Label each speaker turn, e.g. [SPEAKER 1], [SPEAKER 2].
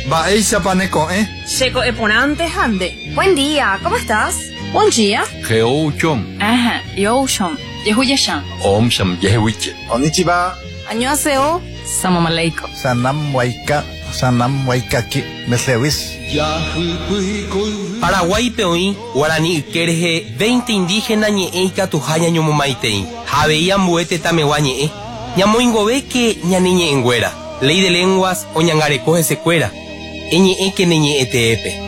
[SPEAKER 1] Va eisa paneco,
[SPEAKER 2] Checo eponante hande.
[SPEAKER 3] Buen día, ¿cómo estás?
[SPEAKER 2] Buen día.
[SPEAKER 1] Geouchom.
[SPEAKER 2] Ajá, yoshom. Yehuyashan.
[SPEAKER 1] Om sam yehuiche.
[SPEAKER 4] Konnichiwa.
[SPEAKER 2] Annyeonghaseyo. Salam aleikum.
[SPEAKER 4] Sanam waikaki. Meslewis.
[SPEAKER 5] Paraguay peoí, Guarani Ikerje, 20 indígenas ñe'eika tujaña ñomomaitei. Javeía mbuete tameguá ñe'e. Ñamoingove que ñaniñe enguera. Ley de lenguas o ñangarecoje secuera. Eñe'e que neñe'e teepe.